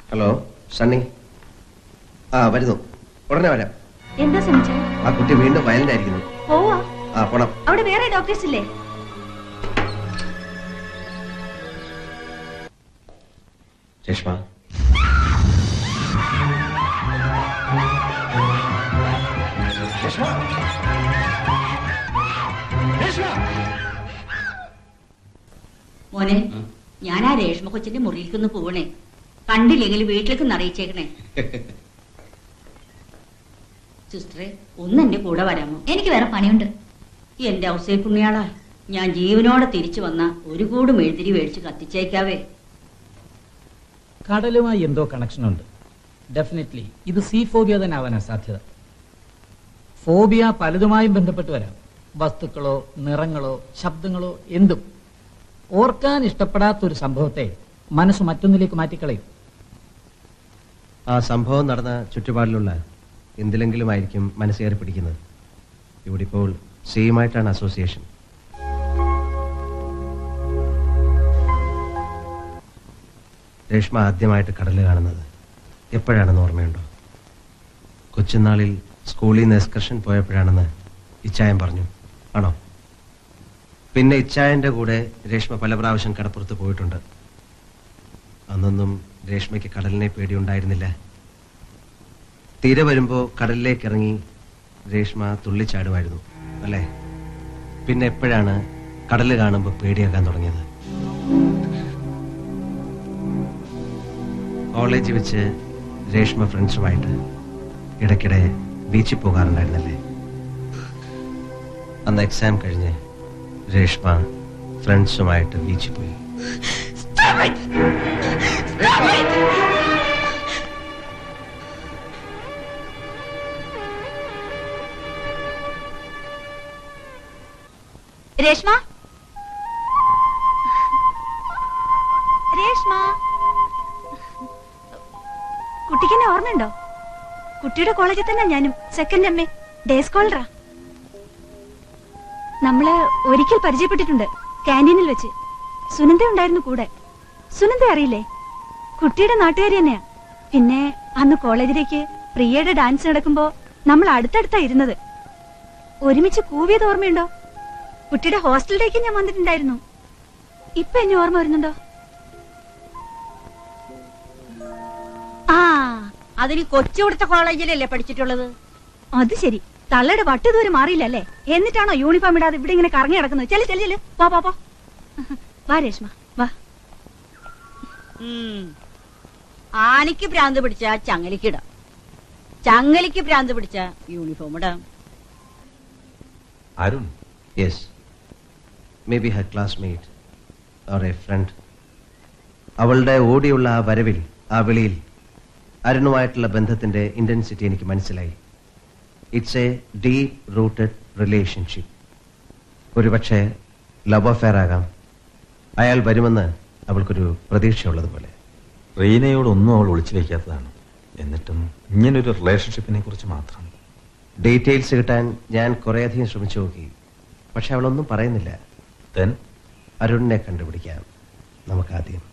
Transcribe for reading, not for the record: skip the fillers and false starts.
Hello Sunny. വരുന്നു, ഉടനെ വരാം. എന്താ ശ്രമിച്ചേ? ആ കുട്ടി വീണ്ടും വയലന്റ് ആയിരിക്കുന്നു. പോവാ. പോണം. അവിടെ വേറെ ഡോക്ടേഴ്സ് ഇല്ലേ? രേഷ്മ, മോനെ, ഞാൻ ആ രേഷ്മ കൊച്ചിന്റെ മുറിയിലേക്കൊന്ന് പോകണേ. കണ്ടില്ലെങ്കിൽ വീട്ടിലേക്ക് അറിയിച്ചേക്കണേ. സിസ്റ്ററെ, ഒന്ന് എന്റെ കൂടെ വരാമോ? എനിക്ക് വേറെ പണിയുണ്ട്. എന്റെ ഔസേ പുണ്യാളാ, ഞാൻ ജീവനോടെ തിരിച്ചു വന്ന ഒരു കൂട് മെഴുതിരി മേടിച്ച് കത്തിച്ചേക്കാവേ. കടലുമായി എന്തോ കണക്ഷൻ ഉണ്ട്. ഡെഫിനറ്റ്ലി ഇത് സീ ഫോബിയ തന്നെ ആവാനാ സാധ്യത. ഫോബിയ പലതുമായും ബന്ധപ്പെട്ട് വരാം. വസ്തുക്കളോ നിറങ്ങളോ ശബ്ദങ്ങളോ എന്തും. ഓർക്കാൻ ഇഷ്ടപ്പെടാത്തൊരു സംഭവത്തെ മനസ്സ് മറ്റൊന്നിലേക്ക് മാറ്റിക്കളയും. ആ സംഭവം നടന്ന ചുറ്റുപാടിലുള്ള എന്തിലെങ്കിലും ആയിരിക്കും മനസ്സ് കയറി പിടിക്കുന്നത്. ഇവിടെ ഇപ്പോൾ സെയിമായിട്ടാണ് അസോസിയേഷൻ. രേഷ്മ ആദ്യമായിട്ട് കടല് കാണുന്നത് എപ്പോഴാണെന്ന് ഓർമ്മയുണ്ടോ? കൊച്ചുനാളിൽ സ്കൂളിൽ നിന്ന് എക്സ്കർഷൻ പോയപ്പോഴാണെന്ന് ഇച്ചായൻ പറഞ്ഞു. ആണോ? പിന്നെ ഇച്ചായന്റെ കൂടെ രേഷ്മ പല പ്രാവശ്യം കടപ്പുറത്ത് പോയിട്ടുണ്ട്. അന്നൊന്നും രേഷ്മയ്ക്ക് കടലിനെ പേടിയുണ്ടായിരുന്നില്ല. തീരെ വരുമ്പോ കടലിലേക്ക് ഇറങ്ങി രേഷ്മ തുള്ളിച്ചാടുമായിരുന്നു, അല്ലേ? പിന്നെ എപ്പോഴാണ് കടല് കാണുമ്പോൾ പേടിയാക്കാൻ തുടങ്ങിയത്? കോളേജിൽ വെച്ച് രേഷ്മ ഫ്രണ്ട്സുമായിട്ട് ഇടയ്ക്കിടെ ബീച്ചിൽ പോകാറുണ്ടായിരുന്നല്ലേ? അന്ന് എക്സാം കഴിഞ്ഞ് രേഷ്മ ഫ്രണ്ട്സുമായിട്ട് ബീച്ചിൽ പോയി. രേഷ്മ, രേഷ്മ, കുട്ടിക്കെന്നെ ഓർമ്മയുണ്ടോ? കുട്ടിയുടെ കോളേജിൽ തന്നെ ഞാനും സെക്കൻഡ് എം എ ഡേ സ്കോളറാ. നമ്മള് ഒരിക്കൽ പരിചയപ്പെട്ടിട്ടുണ്ട് ക്യാൻറ്റീനിൽ വെച്ച്. സുനന്ദ ഉണ്ടായിരുന്നു കൂടെ. സുനന്ദ അറിയില്ലേ? കുട്ടിയുടെ നാട്ടുകാരി തന്നെയാ. പിന്നെ അന്ന് കോളേജിലേക്ക് പ്രിയയുടെ ഡാൻസ് നടക്കുമ്പോ നമ്മൾ അടുത്തടുത്താ ഇരുന്നത്. ഒരുമിച്ച് കൂവിയത് ഓർമ്മയുണ്ടോ? കുട്ടിയുടെ ഹോസ്റ്റലിലേക്ക് ഞാൻ വന്നിട്ടുണ്ടായിരുന്നു. ഇപ്പൊ എന്നെ ഓർമ്മ വരുന്നുണ്ടോ? അതിന് കൊച്ചുകൊടുത്ത കോളേജിലല്ലേ പഠിച്ചിട്ടുള്ളത്? അത് ശരി. തള്ളയുടെ വട്ടുദൂരം മാറിയില്ലല്ലേ? എന്നിട്ടാണോ യൂണിഫോം ഇടാതെ ഇവിടെ ഇങ്ങനെ കറങ്ങി നടക്കുന്നത്? ചെല്ലു ചെല്ലു, പോ പോ പോ. വാ രേഷ്മ, വാ. ആനയ്ക്ക് ഭ്രാന്ത് പിടിച്ച ചങ്ങലിക്കിടാം, ചങ്ങലിക്ക് ഭ്രാന്ത് പിടിച്ച യൂണിഫോം ഇടാം. Arun? Yes, may be Har classmate or a friend. അവളുടെ ഓടിയുള്ള ആ വരവിൽ, ആ വിളിയിൽ അരുണുമായിട്ടുള്ള ബന്ധത്തിന്റെ ഇന്റൻസിറ്റി എനിക്ക് മനസ്സിലായി. It's A deep rooted relationship. ഒരുപക്ഷെ ലവ് അഫെയർ ആകാം. അയാൾ വരുമെന്ന് അവൾക്കൊരു പ്രതീക്ഷയുള്ളതുപോലെ. റീനയോടൊന്നും അവൾ ഒളിച്ചു വയ്ക്കാത്തതാണ്. എന്നിട്ടും ഇങ്ങനൊരു റിലേഷൻഷിപ്പിനെ കുറിച്ച് മാത്രം ഡീറ്റെയിൽസ് കിട്ടാൻ ഞാൻ കുറേയധികം ശ്രമിച്ചു നോക്കി. പക്ഷെ അവളൊന്നും പറയുന്നില്ല. ദെൻ അരുണിനെ കണ്ടുപിടിക്കാം നമുക്കാദ്യം.